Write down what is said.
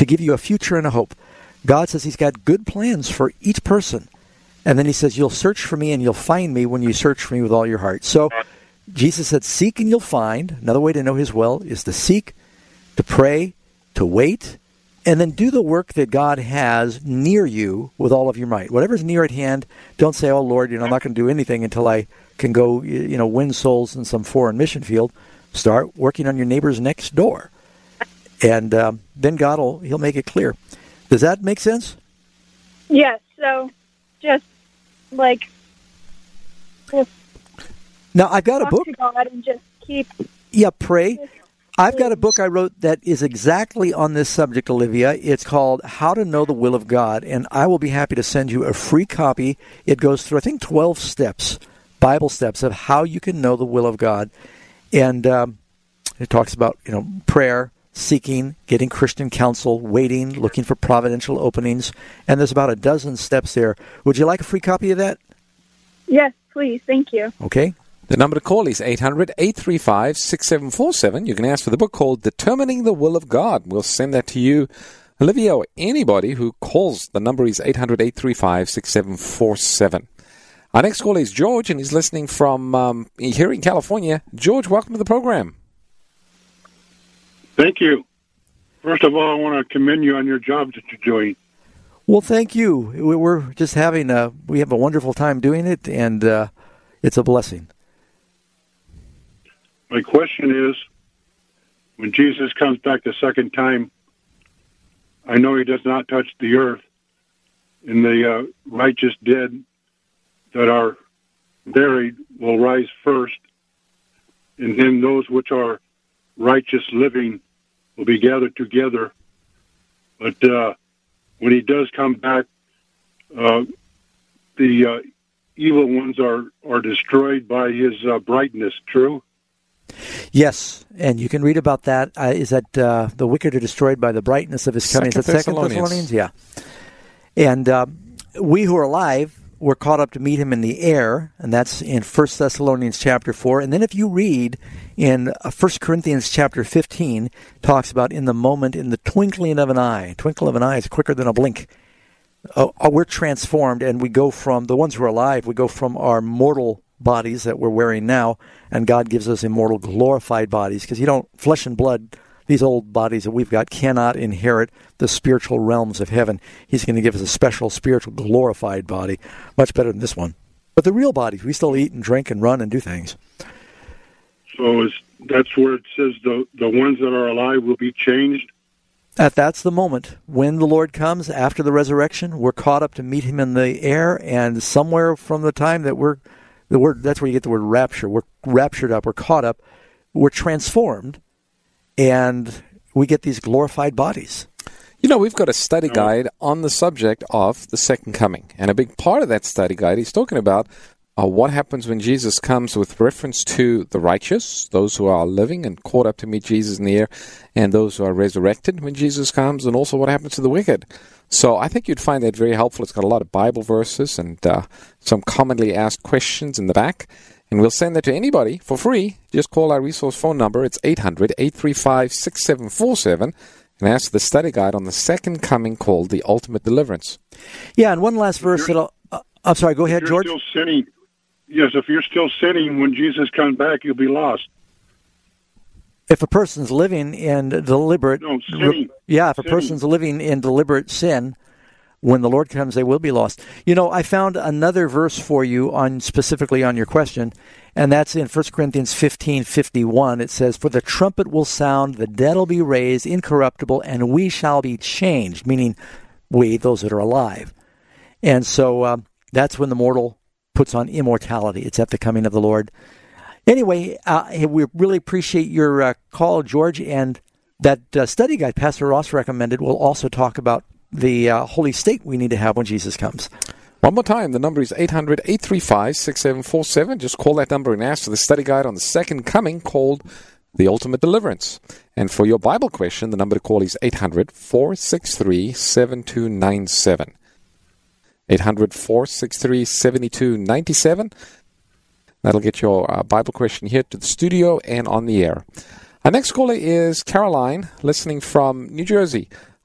to give you a future and a hope. God says He's got good plans for each person. And then He says, you'll search for me and you'll find me when you search for me with all your heart. So Jesus said, seek and you'll find. Another way to know His will is to seek, to pray, to wait, and then do the work that God has near you with all of your might. Whatever's near at hand, don't say, oh, Lord, I'm not going to do anything until I can go, win souls in some foreign mission field. Start working on your neighbors next door. And then God He'll make it clear. Does that make sense? Yes. So just now I've got a book. To God and just keep. Yeah, pray. I've got a book I wrote that is exactly on this subject, Olivia. It's called How to Know the Will of God, and I will be happy to send you a free copy. It goes through, I think, 12 steps, Bible steps of how you can know the will of God. And it talks about, prayer, seeking, getting Christian counsel, waiting, looking for providential openings, and there's about a dozen steps there. Would you like a free copy of that? Yes, please. Thank you. Okay. The number to call is 800-835-6747. You can ask for the book called Determining the Will of God. We'll send that to you, Olivia, or anybody who calls. The number is 800-835-6747. Our next caller is George, and he's listening from here in California. George, welcome to the program. Thank you. First of all, I want to commend you on your job that you're doing. Well, thank you. We're just we have a wonderful time doing it, and it's a blessing. My question is, when Jesus comes back the second time, I know He does not touch the earth, and the righteous dead that are buried will rise first, and then those which are righteous living will be gathered together. But when He does come back, the evil ones are destroyed by His brightness, true? Yes, and you can read about that. Is that the wicked are destroyed by the brightness of His coming? Is that 2 Thessalonians? Yeah. And we who are alive were caught up to meet Him in the air, and that's in 1 Thessalonians chapter 4. And then if you read in 1 Corinthians chapter 15, talks about in the moment, in the twinkling of an eye. Twinkle of an eye is quicker than a blink. We're transformed, and we go from, the ones who are alive, we go from our mortal bodies that we're wearing now, and God gives us immortal, glorified bodies, because flesh and blood, these old bodies that we've got, cannot inherit the spiritual realms of heaven. He's going to give us a special spiritual glorified body, much better than this one. But the real bodies, we still eat and drink and run and do things. So that's where it says the ones that are alive will be changed? That's the moment. When the Lord comes after the resurrection, we're caught up to meet Him in the air, and somewhere from the time that that's where you get the word rapture. We're raptured up, we're caught up, we're transformed, and we get these glorified bodies. We've got a study guide on the subject of the second coming. And a big part of that study guide is talking about what happens when Jesus comes with reference to the righteous, those who are living and caught up to meet Jesus in the air, and those who are resurrected when Jesus comes, and also what happens to the wicked. So I think you'd find that very helpful. It's got a lot of Bible verses and some commonly asked questions in the back. And we'll send that to anybody for free. Just call our resource phone number. It's 800-835-6747 and ask the study guide on the second coming called The Ultimate Deliverance. Yeah, and one last verse. I'm sorry, go ahead, George. Still sinning. Yes, if you're still sinning, when Jesus comes back, you'll be lost. If a person's living in deliberate... sinning. If a person's living in deliberate sin, when the Lord comes, they will be lost. I found another verse for you specifically on your question, and that's in 1 Corinthians 15:51. It says, "For the trumpet will sound, the dead will be raised, incorruptible, and we shall be changed," meaning we, those that are alive. And so that's when the mortal puts on immortality. It's at the coming of the Lord. Anyway, we really appreciate your call, George, and that study guide Pastor Ross recommended will also talk about the holy state we need to have when Jesus comes. One more time, the number is 800-835-6747. Just call that number and ask for the study guide on the second coming called The Ultimate Deliverance. And for your Bible question, the number to call is 800-463-7297. 800-463-7297. That'll get your Bible question here to the studio and on the air. Our next caller is Caroline, listening from New Jersey.